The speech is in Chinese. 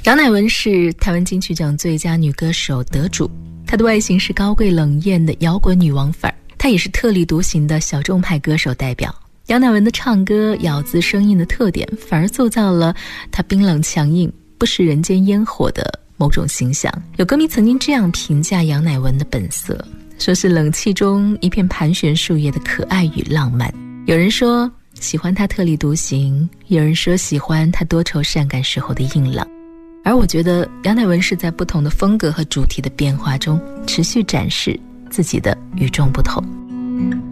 杨乃文是台湾金曲奖最佳女歌手得主，她的外形是高贵冷艳的摇滚女王范儿，她也是特立独行的小众派歌手代表。杨乃文的唱歌、咬字、声音的特点，反而塑造了她冰冷强硬、不食人间烟火的某种形象。有歌迷曾经这样评价杨乃文的本色，说是冷气中一片盘旋树叶的可爱与浪漫。有人说喜欢她特立独行，有人说喜欢她多愁善感时候的硬朗。而我觉得杨乃文是在不同的风格和主题的变化中持续展示自己的与众不同。